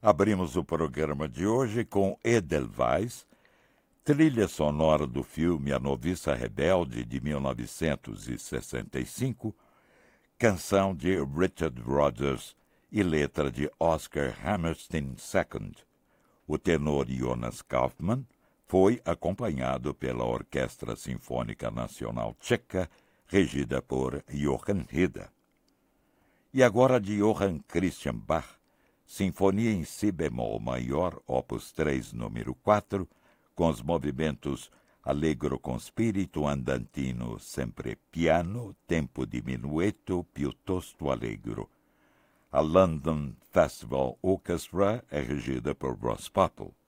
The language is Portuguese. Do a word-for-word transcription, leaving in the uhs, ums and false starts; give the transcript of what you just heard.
Abrimos o programa de hoje com Edelweiss, trilha sonora do filme A Noviça Rebelde, de mil novecentos e sessenta e cinco, canção de Richard Rodgers e letra de Oscar Hammerstein segundo. O tenor Jonas Kaufmann foi acompanhado pela Orquestra Sinfônica Nacional Tcheca, regida por Johann Hida. E agora de Johann Christian Bach, Sinfonia em Si bemol maior, opus três, número quatro, com os movimentos Allegro con spirito, andantino sempre piano, tempo di minueto, piuttosto allegro. A London Festival Orchestra é regida por Ross Popple.